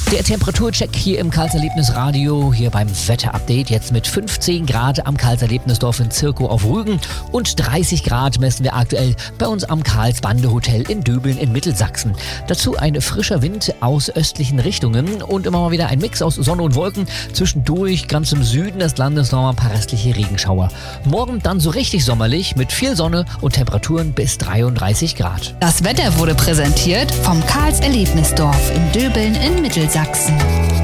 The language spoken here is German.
Der Temperaturcheck hier im Karls-Erlebnis-Radio, hier beim Wetterupdate. Jetzt mit 15 Grad am Karls-Erlebnisdorf in Zirkow auf Rügen und 30 Grad messen wir aktuell bei uns am Karls-Bande-Hotel in Döbeln in Mittelsachsen. Dazu ein frischer Wind aus östlichen Richtungen und immer mal wieder ein Mix aus Sonne und Wolken. Zwischendurch ganz im Süden des Landes noch mal ein paar restliche Regenschauer. Morgen dann so richtig sommerlich mit viel Sonne und Temperaturen bis 33 Grad. Das Wetter wurde präsentiert vom Karls-Erlebnisdorf in Döbeln in Mittelsachsen.